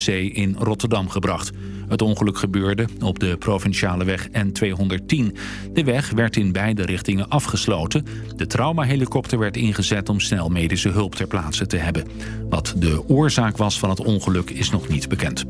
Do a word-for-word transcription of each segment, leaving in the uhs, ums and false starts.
in Rotterdam gebracht. Het ongeluk gebeurde op de provinciale weg N tweehonderdtien. De weg werd in beide richtingen afgesloten. De traumahelikopter werd ingezet om snel medische hulp ter plaatse te hebben. Wat de oorzaak was van het ongeluk is nog niet bekend.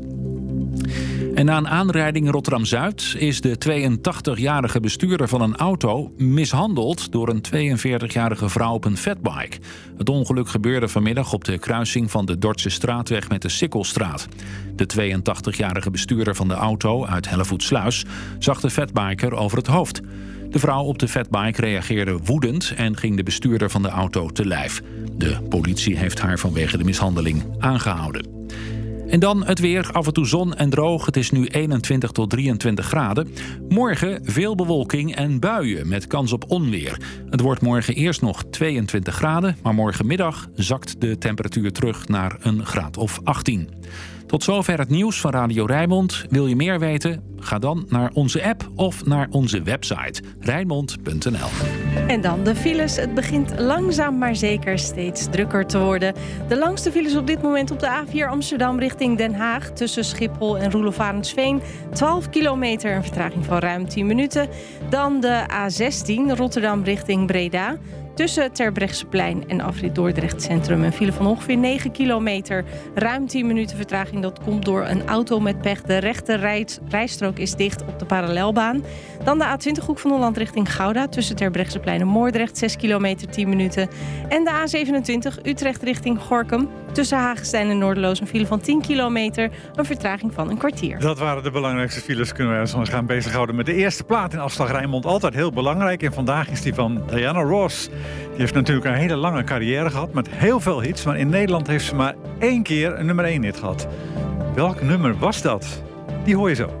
En na een aanrijding in Rotterdam-Zuid is de tweeëntachtigjarige bestuurder van een auto mishandeld door een tweeënveertigjarige vrouw op een fatbike. Het ongeluk gebeurde vanmiddag op de kruising van de Dordtse straatweg met de Sikkelstraat. De tweeëntachtigjarige bestuurder van de auto uit Hellevoetsluis zag de fatbiker over het hoofd. De vrouw op de fatbike reageerde woedend en ging de bestuurder van de auto te lijf. De politie heeft haar vanwege de mishandeling aangehouden. En dan het weer, af en toe zon en droog. Het is nu eenentwintig tot drieëntwintig graden. Morgen veel bewolking en buien met kans op onweer. Het wordt morgen eerst nog tweeëntwintig graden... maar morgenmiddag zakt de temperatuur terug naar een graad of achttien. Tot zover het nieuws van Radio Rijnmond. Wil je meer weten? Ga dan naar onze app of naar onze website rijnmond punt n l. En dan de files. Het begint langzaam maar zeker steeds drukker te worden. De langste files op dit moment op de A vier Amsterdam richting Den Haag... tussen Schiphol en Roelofarensveen. twaalf kilometer, een vertraging van ruim tien minuten. Dan de A zestien Rotterdam richting Breda... tussen Terbrechtseplein en afrit Dordrecht Centrum een file van ongeveer negen kilometer. Ruim tien minuten vertraging. Dat komt door een auto met pech. De rechte rij- rijstrook is dicht op de parallelbaan. Dan de A twintig Hoek van Holland richting Gouda. Tussen Terbrechtseplein en Moordrecht. zes kilometer, tien minuten. En de A zevenentwintig Utrecht richting Gorinchem. Tussen Hagestein en Noorderloos een file van tien kilometer. Een vertraging van een kwartier. Dat waren de belangrijkste files. Kunnen wij ons gaan bezighouden met de eerste plaat in Afslag Rijnmond. Altijd heel belangrijk. En vandaag is die van Diana Ross. Die heeft natuurlijk een hele lange carrière gehad met heel veel hits. Maar in Nederland heeft ze maar één keer een nummer één hit gehad. Welk nummer was dat? Die hoor je zo.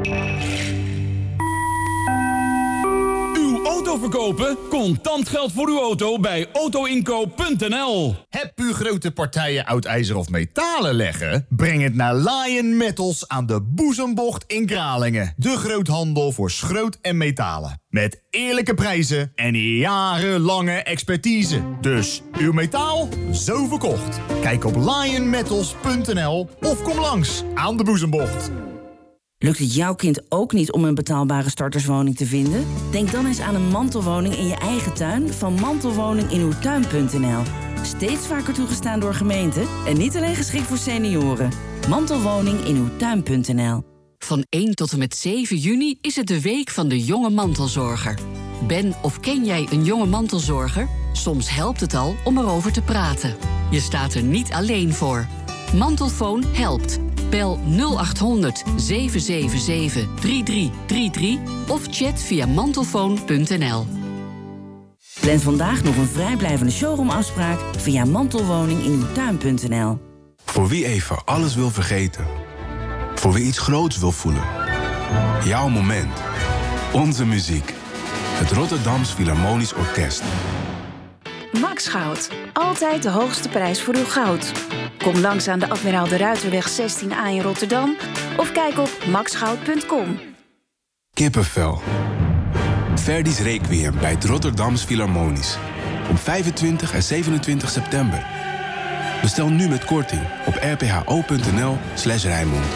Uw auto verkopen? Contant geld voor uw auto bij auto inkoop punt n l. Heb u grote partijen oud ijzer of metalen leggen? Breng het naar Lion Metals aan de Boezembocht in Kralingen. De groothandel voor schroot en metalen. Met eerlijke prijzen en jarenlange expertise. Dus uw metaal, zo verkocht. Kijk op lion metals punt n l of kom langs aan de Boezembocht. Lukt het jouw kind ook niet om een betaalbare starterswoning te vinden? Denk dan eens aan een mantelwoning in je eigen tuin van mantelwoning in uw tuin punt n l. Steeds vaker toegestaan door gemeenten en niet alleen geschikt voor senioren. Mantelwoning in uw tuin punt n l. Van één tot en met zeven juni is het de week van de jonge mantelzorger. Ben of ken jij een jonge mantelzorger? Soms helpt het al om erover te praten. Je staat er niet alleen voor. Mantelfoon helpt. Bel nul acht honderd zeven zeven zeven drie drie drie drie of chat via mantelfoon punt n l. Plan vandaag nog een vrijblijvende showroomafspraak via mantelwoning in uw tuin punt n l. Voor wie even alles wil vergeten. Voor wie iets groots wil voelen. Jouw moment. Onze muziek. Het Rotterdams Philharmonisch Orkest. Max Goud. Altijd de hoogste prijs voor uw goud. Kom langs aan de Admiraal de Ruiterweg zestien A in Rotterdam of kijk op max goud punt com. Kippenvel. Verdi's Requiem bij het Rotterdams Philharmonisch. Op vijfentwintig en zevenentwintig september. Bestel nu met korting op r p h o punt n l slash Rijnmond.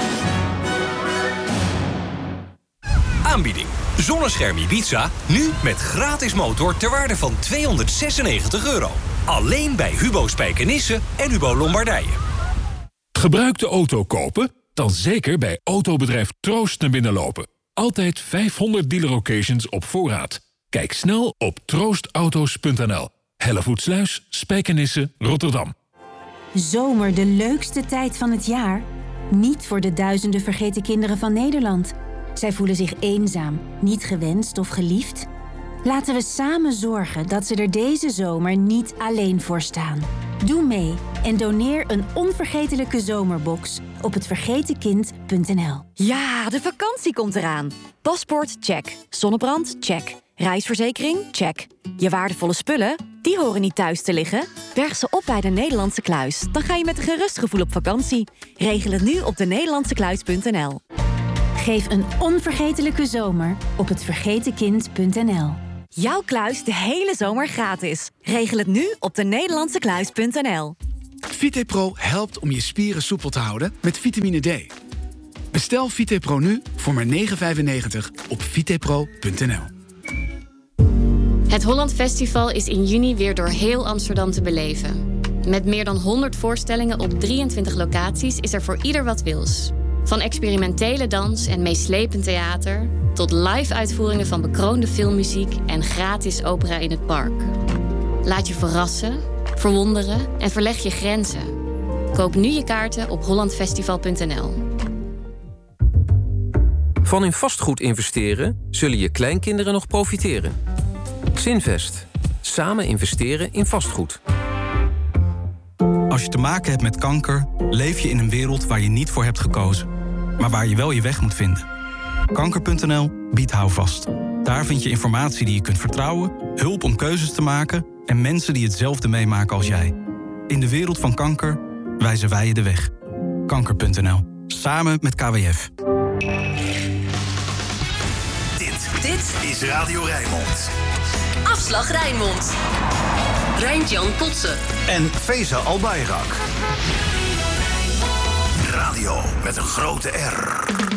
Aanbieding. Zonnescherm Ibiza, nu met gratis motor ter waarde van tweehonderdzesennegentig euro. Alleen bij Hubo Spijkenisse en Hubo Lombardije. Gebruikte auto kopen? Dan zeker bij autobedrijf Troost naar binnen lopen. Altijd vijfhonderd dealer locations op voorraad. Kijk snel op troostauto's punt n l. Hellevoetsluis, Spijkenisse, Rotterdam. Zomer, de leukste tijd van het jaar? Niet voor de duizenden vergeten kinderen van Nederland. Zij voelen zich eenzaam, niet gewenst of geliefd. Laten we samen zorgen dat ze er deze zomer niet alleen voor staan. Doe mee en doneer een onvergetelijke zomerbox op het vergeten kind punt n l. Ja, de vakantie komt eraan. Paspoort, check. Zonnebrand, check. Reisverzekering, check. Je waardevolle spullen, die horen niet thuis te liggen. Berg ze op bij de Nederlandse Kluis. Dan ga je met een gerust gevoel op vakantie. Regel het nu op de nederlandse kluis punt n l. Geef een onvergetelijke zomer op het vergeten kind punt n l. Jouw kluis de hele zomer gratis. Regel het nu op de nederlandse kluis punt n l. VitePro helpt om je spieren soepel te houden met vitamine D. Bestel VitePro nu voor maar negen vijfennegentig op vitepro punt n l. Het Holland Festival is in juni weer door heel Amsterdam te beleven. Met meer dan honderd voorstellingen op drieëntwintig locaties is er voor ieder wat wils. Van experimentele dans en meeslepend theater tot live-uitvoeringen van bekroonde filmmuziek en gratis opera in het park. Laat je verrassen, verwonderen en verleg je grenzen. Koop nu je kaarten op holland festival punt n l. Van in vastgoed investeren zullen je kleinkinderen nog profiteren. Zinvest. Samen investeren in vastgoed. Als je te maken hebt met kanker, leef je in een wereld waar je niet voor hebt gekozen, maar waar je wel je weg moet vinden. kanker punt n l biedt houvast. Daar vind je informatie die je kunt vertrouwen, hulp om keuzes te maken en mensen die hetzelfde meemaken als jij. In de wereld van kanker wijzen wij je de weg. kanker punt n l. Samen met K W F. Dit, dit is Radio Rijnmond. Afslag Rijnmond. Rijntjan Kotze. En Feza Albayrak. Radio met een grote R.